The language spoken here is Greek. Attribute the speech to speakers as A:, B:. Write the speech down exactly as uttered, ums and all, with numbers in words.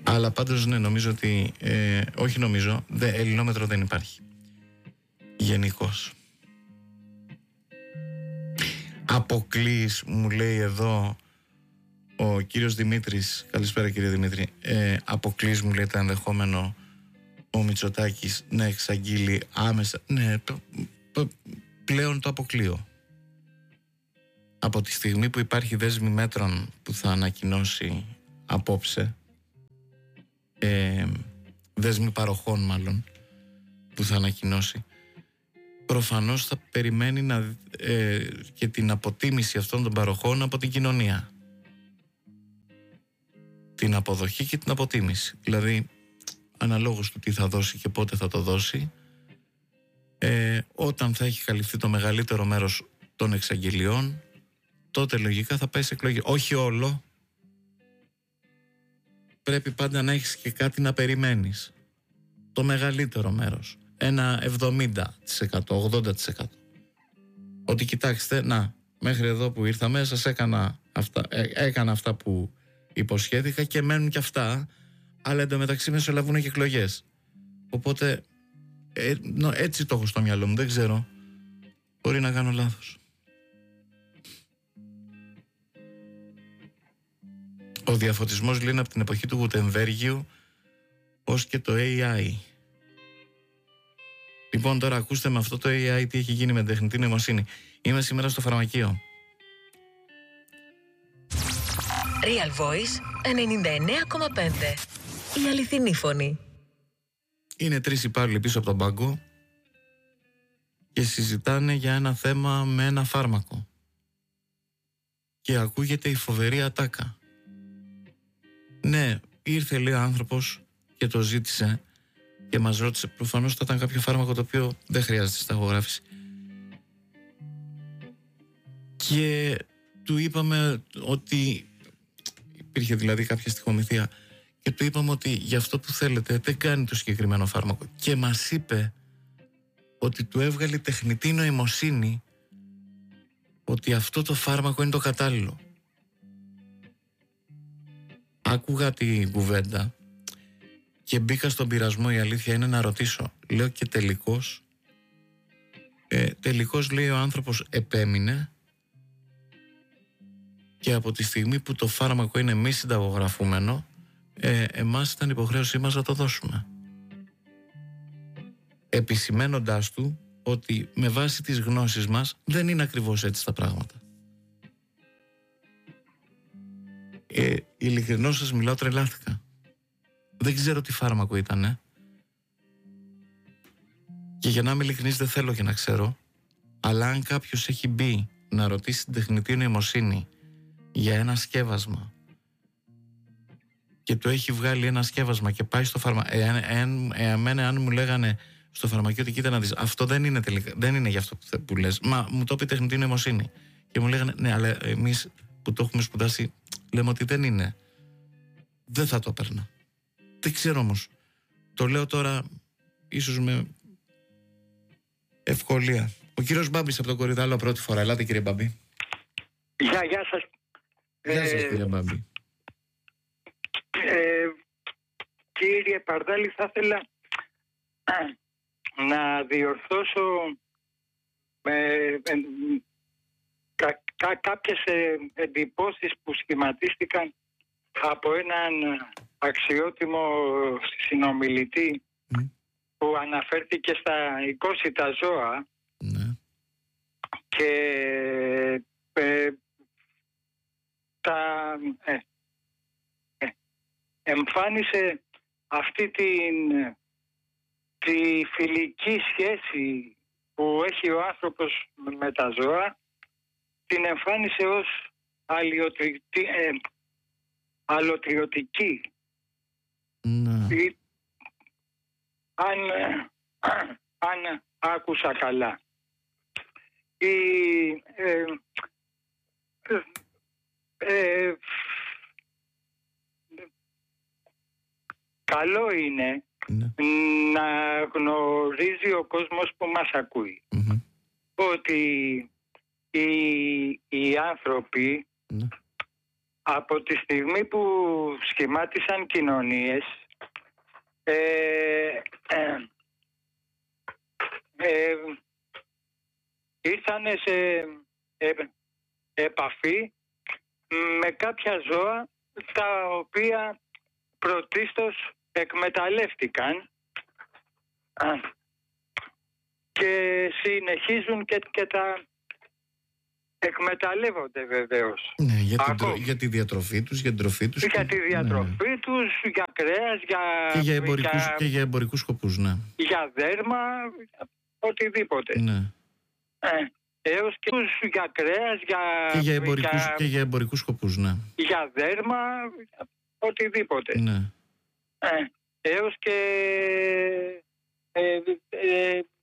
A: Αλλά πάντως ναι, νομίζω ότι ε, όχι νομίζω, δε, ελληνόμετρο δεν υπάρχει γενικώς. Αποκλείς, μου λέει εδώ ο κύριος Δημήτρης. Καλησπέρα κύριε Δημήτρη. ε, Αποκλείς, μου λέει, το ενδεχόμενο ο Μητσοτάκης να εξαγγείλει άμεσα. Ναι, π, π, πλέον το αποκλείω. Από τη στιγμή που υπάρχει δέσμη μέτρων που θα ανακοινώσει απόψε, ε, δέσμη παροχών μάλλον που θα ανακοινώσει, προφανώς θα περιμένει να, ε, και την αποτίμηση αυτών των παροχών από την κοινωνία, την αποδοχή και την αποτίμηση. Δηλαδή αναλόγως του τι θα δώσει και πότε θα το δώσει, ε, όταν θα έχει καλυφθεί το μεγαλύτερο μέρος των εξαγγελιών, τότε λογικά θα πάει σε εκλογή. Όχι όλο. Πρέπει πάντα να έχεις και κάτι να περιμένεις. Το μεγαλύτερο μέρος. Ένα εβδομήντα τοις εκατό, ογδόντα τοις εκατό. Ότι κοιτάξτε, να, μέχρι εδώ που ήρθαμε σας έκανα αυτά, ε, έκανα αυτά που υποσχέθηκα και μένουν και αυτά, αλλά εντωμεταξύ μεσολαβούν και εκλογές. Οπότε ε, νο, έτσι το έχω στο μυαλό μου, δεν ξέρω. Μπορεί να κάνω λάθος. Ο διαφωτισμός λέει από την εποχή του Γουτενβέργιου ως και το έι άι. Λοιπόν, τώρα ακούστε με αυτό το έι άι τι έχει γίνει με την τεχνητή νοημοσύνη. Είμαι σήμερα στο φαρμακείο.
B: Real Voice ενενήντα εννέα κόμμα πέντε. Η αληθινή φωνή.
A: Είναι τρεις υπάλληλοι πίσω από τον πάγκο και συζητάνε για ένα θέμα με ένα φάρμακο. Και ακούγεται η φοβερή ατάκα. Ναι, ήρθε, λέει, ο άνθρωπος και το ζήτησε και μας ρώτησε. Προφανώς θα ήταν κάποιο φάρμακο το οποίο δεν χρειάζεται σταγογράφηση. Και του είπαμε ότι υπήρχε δηλαδή κάποια στοιχομηθεία και του είπαμε ότι για αυτό που θέλετε δεν κάνει το συγκεκριμένο φάρμακο. Και μας είπε ότι του έβγαλε τεχνητή νοημοσύνη ότι αυτό το φάρμακο είναι το κατάλληλο. Άκουγα την κουβέντα και μπήκα στον πειρασμό, η αλήθεια είναι, να ρωτήσω. Λέω και τελικώς ε, τελικώς, λέει, ο άνθρωπος επέμεινε και από τη στιγμή που το φάρμακο είναι μη συνταγογραφούμενο, ε, εμάς ήταν υποχρέωσή μας να το δώσουμε, επισημένοντάς του ότι με βάση τις γνώσεις μας δεν είναι ακριβώς έτσι τα πράγματα. Ε, ειλικρινώς σας μιλάω, τρελάθηκα. Δεν ξέρω τι φάρμακο ήτανε. Και για να είμαι ειλικρινής δεν θέλω και να ξέρω. Αλλά αν κάποιος έχει μπει να ρωτήσει την τεχνητή νοημοσύνη για ένα σκεύασμα και του έχει βγάλει ένα σκεύασμα και πάει στο φάρμακο, εάν, εμένα αν μου λέγανε στο φαρμακείο ότι κοίτα να δεις, αυτό δεν είναι, τελικά, δεν είναι για αυτό που, που λες, μα μου το είπε η τεχνητή νοημοσύνη και μου λέγανε ναι, αλλά εμείς που το έχουμε σπουδάσει λέμε ότι δεν είναι, δεν θα το έπαιρνα. Δεν ξέρω όμως, το λέω τώρα ίσως με ευκολία. Ο κύριος Μπάμπης από τον Κορυδάλο πρώτη φορά. Ελάτε κύριε Μπάμπη.
C: Γεια, γεια σας.
A: Γεια σας
C: ε,
A: κύριε Μπάμπη.
C: Ε, κύριε Παρδάλη, θα ήθελα να διορθώσω με, ε, κα, κα, κάποιες ε, εντυπώσεις που σχηματίστηκαν από έναν αξιότιμο συνομιλητή mm. που αναφέρθηκε στα εικόσιτα ζώα
A: mm.
C: και ε, τα ε, ε, εμφάνισε αυτή την τη φιλική σχέση που έχει ο άνθρωπος με τα ζώα, την εμφάνισε ως αλλιωτρι... ε, αλλοτριωτική.
A: Mm.
C: Ή, αν, αν άκουσα καλά. Η, ε, ε, ε, καλό είναι
A: ναι.
C: να γνωρίζει ο κόσμος που μας ακούει mm-hmm. ότι οι, οι άνθρωποι
A: ναι.
C: από τη στιγμή που σχημάτισαν κοινωνίες, ε, ε, ε, ήρθαν σε ε, επαφή με κάποια ζώα τα οποία πρωτίστως εκμεταλλεύτηκαν και συνεχίζουν και, και τα εκμεταλλεύονται βεβαίως.
A: Ναι, για, την, τρο... για τη διατροφή τους, για την τροφή τους.
C: Για
A: και...
C: τη διατροφή
A: ναι.
C: τους, για κρέας, για...
A: Και για εμπορικούς,
C: για...
A: και για εμπορικούς σκοπούς, ναι.
C: Για δέρμα, οτιδήποτε.
A: Ναι.
C: Ε, έως και για κρέας, για...
A: Και για εμπορικούς,
C: για...
A: και για εμπορικούς σκοπούς, ναι.
C: Για δέρμα, οτιδήποτε.
A: Ναι.
C: Ε, έως και... Ε, ε,